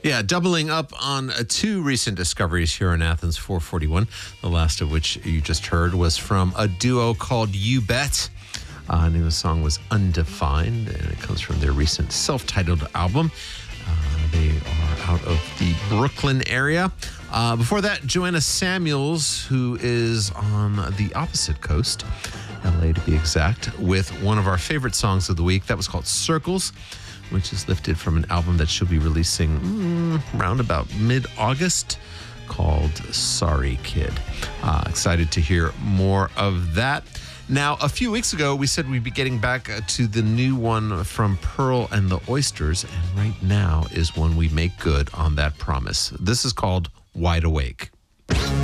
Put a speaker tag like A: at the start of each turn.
A: Yeah, doubling up on two recent discoveries here in Athens 441, the last of which you just heard was from a duo called You Bet. The name of the song was Undefined, and it comes from their recent self-titled album. They are out of the Brooklyn area. Before that, Joanna Samuels, who is on the opposite coast, LA to be exact, with one of our favorite songs of the week. That was called Circles, which is lifted from an album that she'll be releasing around about mid-August called Sorry Kid. Excited to hear more of that. Now, a few weeks ago, we said we'd be getting back to the new one from Pearl and the Oysters, and right now is when we make good on that promise. This is called Wide Awake.